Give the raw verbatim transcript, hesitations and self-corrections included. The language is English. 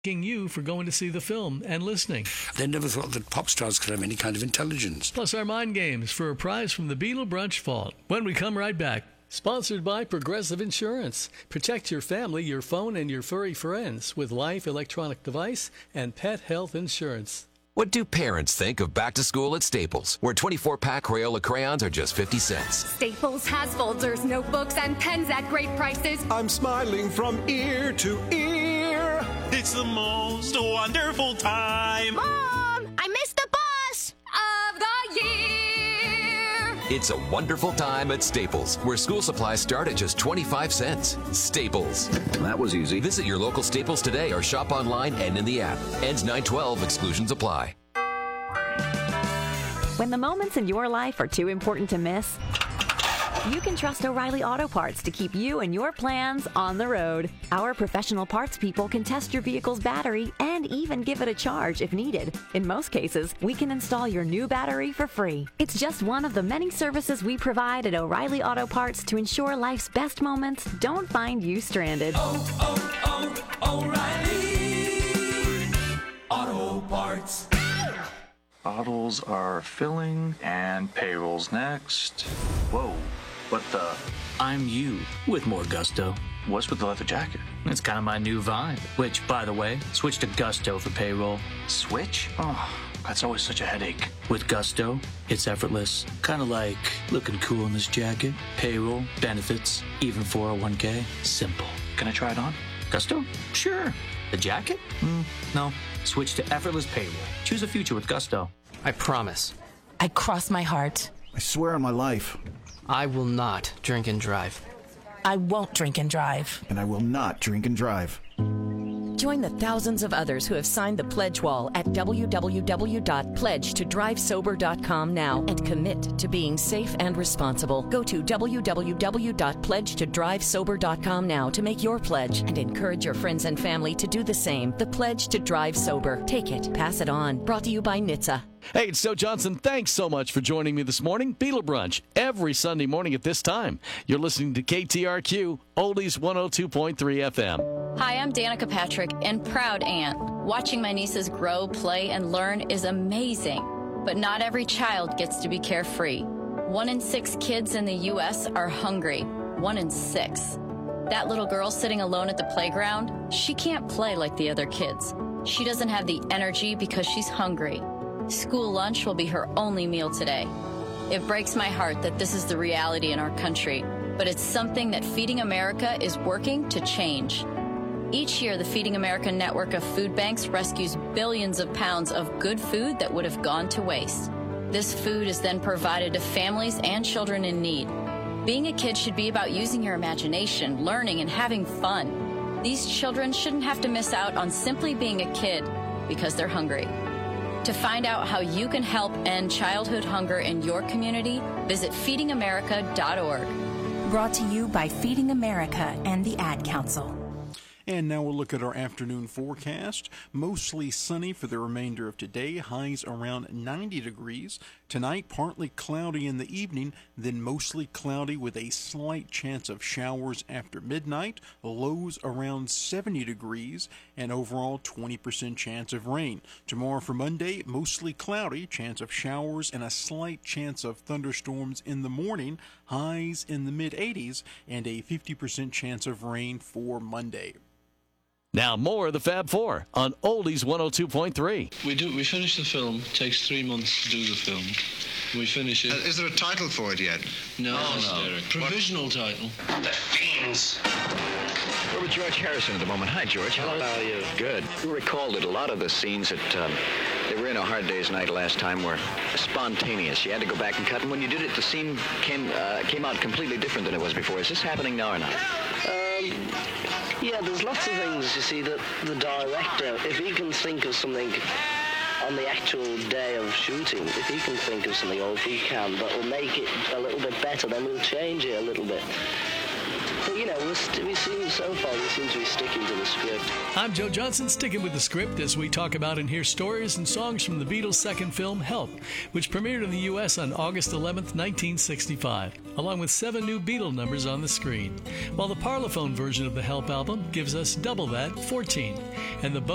thanking you for going to see the film and listening. They never thought that pop stars could have any kind of intelligence. Plus our mind games for a prize from the Beetle Brunch Vault. When we come right back. Sponsored by Progressive Insurance. Protect your family, your phone, and your furry friends with life, electronic device, and pet health insurance. What do parents think of back to school at Staples, where twenty-four pack Crayola crayons are just fifty cents? Staples has folders, notebooks, and pens at great prices. I'm smiling from ear to ear. It's the most wonderful time. Mom, I missed the bus of the year. It's a wonderful time at Staples, where school supplies start at just twenty-five cents. Staples. That was easy. Visit your local Staples today or shop online and in the app. Ends nine twelve. Exclusions apply. When the moments in your life are too important to miss, you can trust O'Reilly Auto Parts to keep you and your plans on the road. Our professional parts people can test your vehicle's battery and even give it a charge if needed. In most cases, we can install your new battery for free. It's just one of the many services we provide at O'Reilly Auto Parts to ensure life's best moments don't find you stranded. Oh, oh, oh, O'Reilly Auto Parts. Bottles are filling and payrolls next. Whoa. What the? I'm you with more gusto. What's with the leather jacket? It's kind of my new vibe. Which, by the way, switch to Gusto for payroll. Switch? Oh, that's always such a headache. With Gusto, it's effortless. Kind of like looking cool in this jacket. Payroll, benefits, even four oh one k. Simple. Can I try it on? Gusto? Sure. The jacket? Mm, no. Switch to effortless payroll. Choose a future with Gusto. I promise. I cross my heart. I swear on my life. I will not drink and drive. I won't drink and drive. And I will not drink and drive. Join the thousands of others who have signed the pledge wall at w w w dot pledge to drive sober dot com now and commit to being safe and responsible. Go to w w w dot pledge to drive sober dot com now to make your pledge and encourage your friends and family to do the same. The Pledge to Drive Sober. Take it. Pass it on. Brought to you by N H T S A. Hey, it's Joe Johnson. Thanks so much for joining me this morning. Beetle Brunch, every Sunday morning at this time. You're listening to K T R Q, Oldies one oh two point three F M. Hi, I'm Danica Patrick, and proud aunt. Watching my nieces grow, play, and learn is amazing. But not every child gets to be carefree. One in six kids in the U S are hungry. One in six. That little girl sitting alone at the playground, she can't play like the other kids. She doesn't have the energy because she's hungry. School lunch will be her only meal today. It breaks my heart that this is the reality in our country, but it's something that Feeding America is working to change. Each year, the Feeding America network of food banks rescues billions of pounds of good food that would have gone to waste. This food is then provided to families and children in need. Being a kid should be about using your imagination, learning, and having fun. These children shouldn't have to miss out on simply being a kid because they're hungry. To find out how you can help end childhood hunger in your community, visit feeding america dot org. Brought to you by Feeding America and the Ad Council. And now we'll look at our afternoon forecast. Mostly sunny for the remainder of today. Highs around ninety degrees. Tonight, partly cloudy in the evening, then mostly cloudy with a slight chance of showers after midnight. Lows around seventy degrees and overall twenty percent chance of rain. Tomorrow for Monday, mostly cloudy, chance of showers and a slight chance of thunderstorms in the morning. Highs in the mid eighties and a fifty percent chance of rain for Monday. Now more of the Fab Four on Oldies one oh two point three. We do. We finish the film. It takes three months to do the film. We finish it. Uh, is there a title for it yet? No, oh, no. Provisional what? Title. The Fiends. We're with George Harrison at the moment. Hi, George. How are you? Good. You recall that a lot of the scenes that um, they were in A Hard Day's Night last time were spontaneous. You had to go back and cut, and when you did it, the scene came uh, came out completely different than it was before. Is this happening now or not? Um, yeah, there's lots of things, you see, that the director, if he can think of something on the actual day of shooting, if he can think of something, or if he can, that will make it a little bit better, then we'll change it a little bit. But, you know, we're st- we seem, so far, we seem to be sticking to the script. I'm Joe Johnson, sticking with the script as we talk about and hear stories and songs from the Beatles' second film, Help, which premiered in the U S on August eleventh, nineteen sixty-five, along with seven new Beatle numbers on the screen, while the Parlophone version of the Help album gives us double that, fourteen, and the